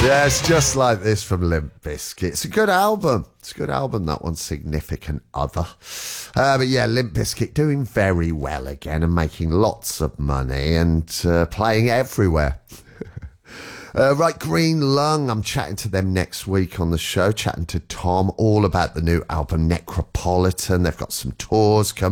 Yeah, it's just like this from Limp Bizkit. It's a good album. It's a good album, that one, Significant Other. But yeah, Limp Bizkit doing very well again and making lots of money and playing everywhere. Right, Green Lung, I'm chatting to them next week on the show, chatting to Tom all about the new album Necropolitan. They've got some tours coming.